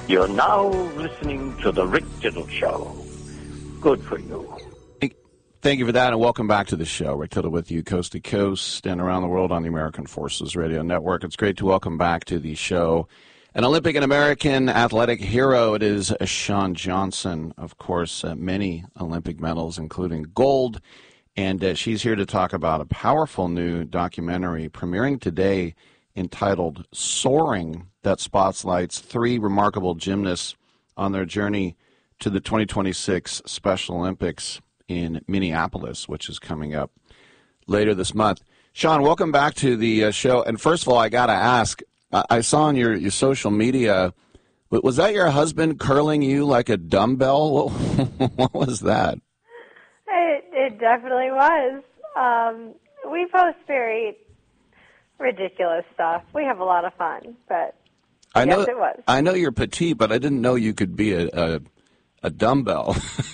You're now listening to The Rick Tittle Show. Good for you. Thank you for that, and welcome back to the show. Rick Tittle with you, coast to coast and around the world on the American Forces Radio Network. It's great to welcome back to the show an Olympic and American athletic hero. It is Shawn Johnson, of course, many Olympic medals, including gold. And she's here to talk about a powerful new documentary premiering today entitled Soaring, that spotlights three remarkable gymnasts on their journey to the 2026 Special Olympics in Minneapolis, which is coming up later this month. Shawn, welcome back to the show. And first of all, I got to ask, I saw on your social media, was that your husband curling you like a dumbbell? What was that? It definitely was. We post very ridiculous stuff. We have a lot of fun, but yes, it was. I know you're petite, but I didn't know you could be a dumbbell.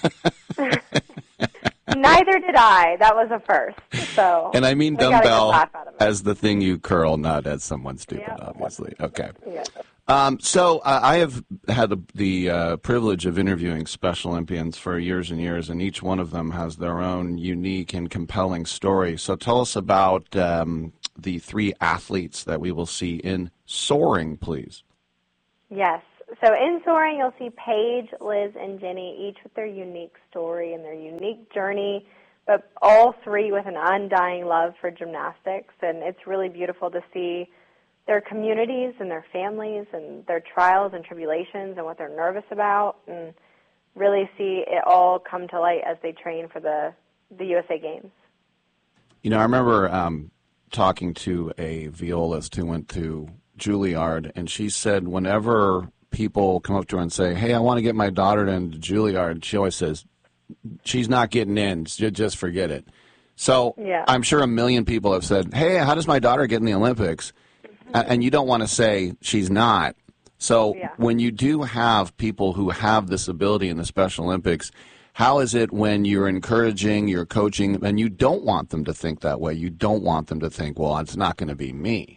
Neither did I. That was a first. So, and I mean dumbbell as the thing you curl, not as someone stupid, obviously. Okay. Yeah. So I have had the privilege of interviewing Special Olympians for years and years, and each one of them has their own unique and compelling story. So tell us about the three athletes that we will see in Soaring, please. Yes. So in Soaring, you'll see Paige, Liz, and Jenny, each with their unique story and their unique journey, but all three with an undying love for gymnastics. And it's really beautiful to see their communities and their families and their trials and tribulations and what they're nervous about, and really see it all come to light as they train for the USA Games. You know, I remember talking to a violist who went to Juilliard, and she said whenever people come up to her and say, hey, I want to get my daughter into Juilliard, she always says, she's not getting in, just forget it. So yeah. I'm sure a million people have said, hey, how does my daughter get in the Olympics? And you don't want to say she's not. So when you do have people who have this ability in the Special Olympics, how is it when you're encouraging, you're coaching, and you don't want them to think that way? You don't want them to think, well, it's not going to be me.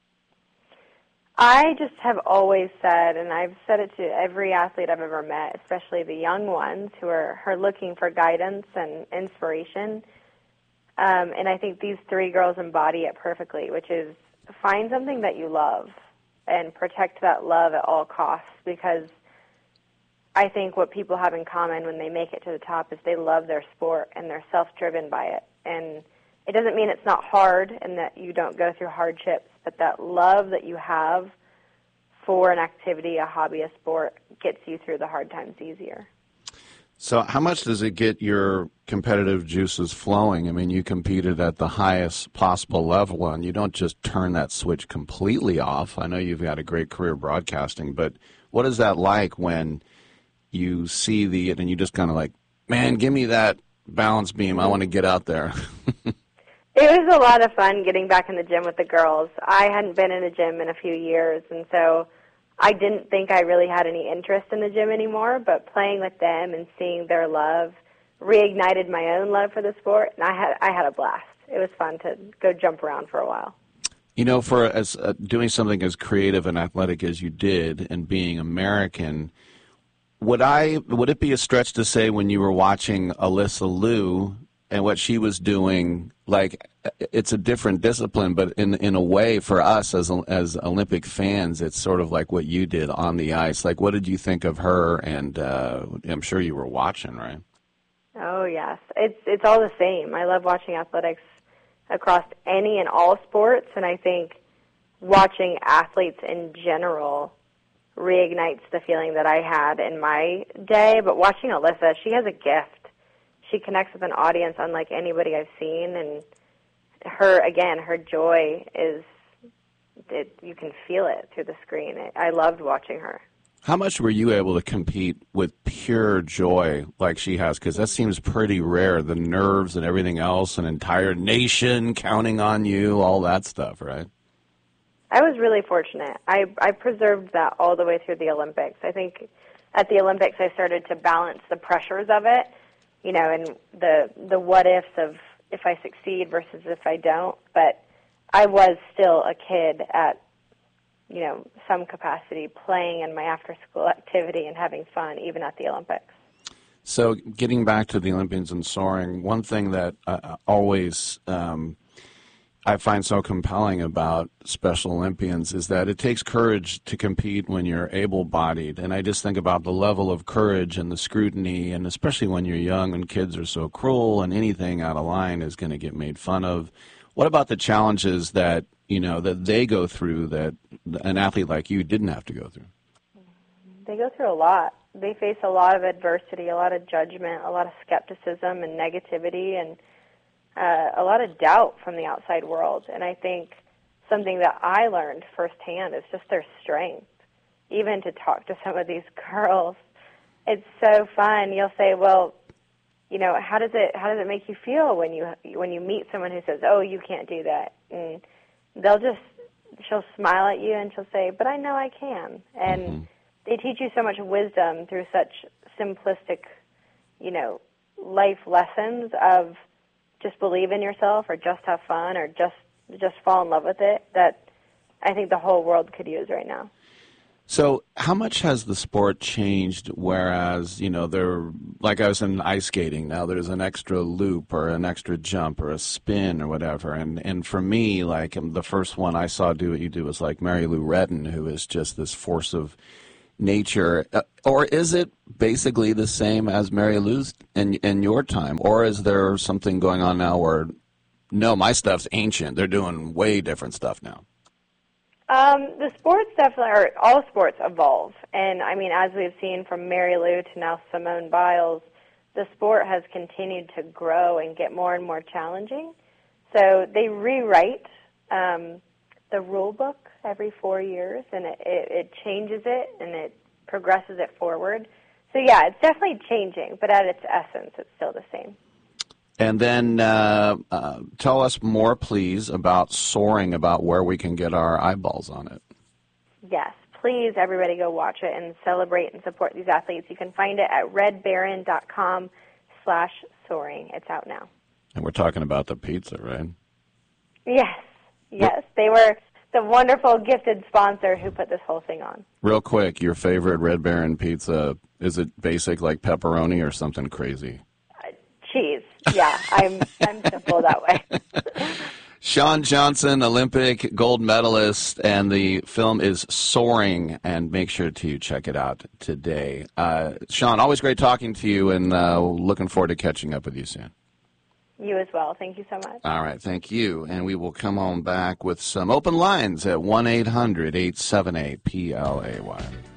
I just have always said, and I've said it to every athlete I've ever met, especially the young ones who are looking for guidance and inspiration, and I think these three girls embody it perfectly, which is find something that you love and protect that love at all costs, because I think what people have in common when they make it to the top is they love their sport and they're self-driven by it. And it doesn't mean it's not hard and that you don't go through hardships, but that love that you have for an activity, a hobby, a sport, gets you through the hard times easier. So how much does it get your competitive juices flowing? I mean, you competed at the highest possible level, and you don't just turn that switch completely off. I know you've got a great career broadcasting, but what is that like when you see and you just kind of like, man, give me that balance beam. I want to get out there. It was a lot of fun getting back in the gym with the girls. I hadn't been in a gym in a few years, and so I didn't think I really had any interest in the gym anymore, but playing with them and seeing their love reignited my own love for the sport, and I had a blast. It was fun to go jump around for a while. You know, for as doing something as creative and athletic as you did and being American, would it be a stretch to say when you were watching Alyssa Liu and what she was doing, like, it's a different discipline, but in a way for us as Olympic fans, it's sort of like what you did on the ice. Like, what did you think of her? And I'm sure you were watching, right? Oh, yes. It's all the same. I love watching athletics across any and all sports, and I think watching athletes in general reignites the feeling that I had in my day. But watching Alyssa, she has a gift. She connects with an audience unlike anybody I've seen, and her joy is, you can feel it through the screen. I loved watching her. How much were you able to compete with pure joy like she has? Because that seems pretty rare, the nerves and everything else, an entire nation counting on you, all that stuff, right? I was really fortunate. I preserved that all the way through the Olympics. I think at the Olympics I started to balance the pressures of it, you know, and the what-ifs of if I succeed versus if I don't. But I was still a kid at some capacity playing in my after-school activity and having fun, even at the Olympics. So getting back to the Olympians and soaring, one thing that always I find so compelling about Special Olympians is that it takes courage to compete when you're able-bodied. And I just think about the level of courage and the scrutiny, and especially when you're young and kids are so cruel and anything out of line is going to get made fun of. What about the challenges that, that they go through that an athlete like you didn't have to go through? They go through a lot. They face a lot of adversity, a lot of judgment, a lot of skepticism and negativity, and a lot of doubt from the outside world. And I think something that I learned firsthand is just their strength. Even to talk to some of these girls, it's so fun. You'll say, well, how does it make you feel when you meet someone who says, oh, you can't do that? And she'll smile at you and she'll say, but I know I can. And they teach you so much wisdom through such simplistic, life lessons of just believe in yourself, or just have fun, or just fall in love with it, that I think the whole world could use right now. So how much has the sport changed, whereas, like I was in ice skating, now there's an extra loop or an extra jump or a spin or whatever. And for me, like the first one I saw do what you do was like Mary Lou Retton, who is just this force of nature. Or is it basically the same as Mary Lou's in your time? Or is there something going on now where, no, my stuff's ancient, they're doing way different stuff now? The sports definitely, or all sports evolve. And, as we've seen from Mary Lou to now Simone Biles, the sport has continued to grow and get more and more challenging. So they rewrite the rule book every 4 years, and it changes it, and it progresses it forward. So, yeah, it's definitely changing, but at its essence, it's still the same. And then tell us more, please, about soaring, about where we can get our eyeballs on it. Yes, please, everybody go watch it and celebrate and support these athletes. You can find it at redbaron.com/soaring. It's out now. And we're talking about the pizza, right? Yes. They were the wonderful gifted sponsor who put this whole thing on. Real quick, your favorite Red Baron pizza, is it basic like pepperoni or something crazy? Cheese. Yeah, I'm simple that way. Shawn Johnson, Olympic gold medalist, and the film is Soaring, and make sure to check it out today. Shawn, always great talking to you, and looking forward to catching up with you soon. You as well. Thank you so much. All right, thank you. And we will come on back with some open lines at 1-800-878-PLAY.